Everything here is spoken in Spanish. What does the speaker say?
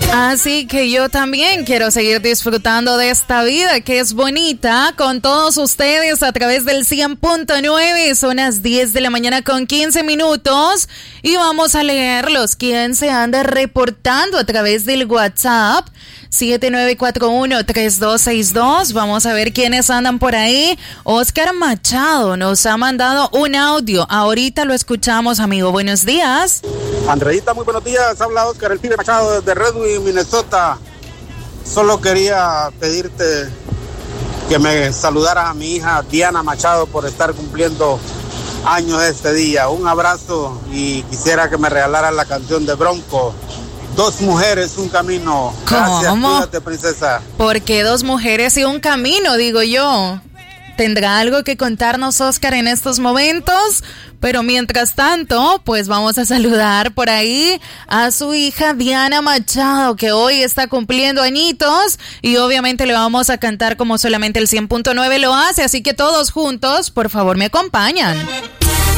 Así que yo también quiero seguir disfrutando de esta vida que es bonita con todos ustedes a través del 100.9. Son las 10 de la mañana con 15 minutos y vamos a leerlos. ¿Quién se anda reportando a través del WhatsApp? 7941-3262. Vamos a ver quiénes andan por ahí. Oscar Machado nos ha mandado un audio. Ahorita lo escuchamos, amigo. Buenos días. Andreita, muy buenos días. Habla Oscar, el pibe Machado desde Redwood, Minnesota. Solo quería pedirte que me saludaras a mi hija Diana Machado por estar cumpliendo años este día. Un abrazo y quisiera que me regalaran la canción de Bronco. Dos mujeres, un camino. Gracias, ¿cómo? Cuídate, princesa. ¿Por qué dos mujeres y un camino, digo yo? ¿Tendrá algo que contarnos Oscar en estos momentos? Pero mientras tanto, pues vamos a saludar por ahí a su hija Diana Machado, que hoy está cumpliendo añitos y obviamente le vamos a cantar como solamente el 100.9 lo hace, así que todos juntos, por favor, me acompañan.